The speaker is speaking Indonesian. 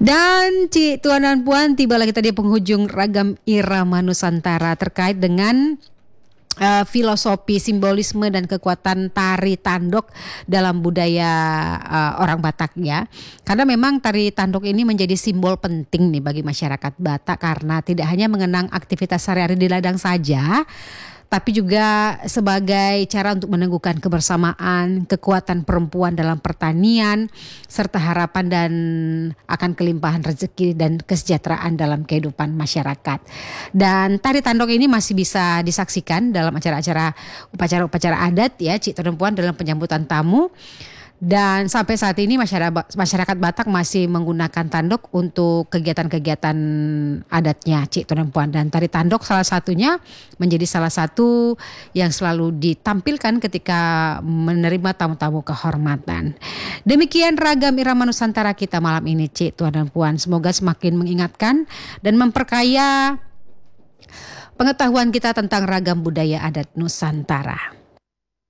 Dan Cik, Tuan dan Puan, tibalah kita di penghujung ragam irama Nusantara terkait dengan filosofi, simbolisme dan kekuatan tari tandok dalam budaya orang Batak ya. Karena memang tari tandok ini menjadi simbol penting nih bagi masyarakat Batak karena tidak hanya mengenang aktivitas sehari-hari di ladang saja, tapi juga sebagai cara untuk meneguhkan kebersamaan, kekuatan perempuan dalam pertanian, serta harapan dan akan kelimpahan rezeki dan kesejahteraan dalam kehidupan masyarakat. Dan tari tandok ini masih bisa disaksikan dalam upacara-upacara adat ya, Cik Perempuan, dalam penyambutan tamu. Dan sampai saat ini masyarakat Batak masih menggunakan tandok untuk kegiatan-kegiatan adatnya, Cik Tuan Puan. Dan tari tandok salah satunya menjadi salah satu yang selalu ditampilkan ketika menerima tamu-tamu kehormatan. Demikian ragam irama Nusantara kita malam ini, Cik Tuan dan Puan. Semoga semakin mengingatkan dan memperkaya pengetahuan kita tentang ragam budaya adat Nusantara.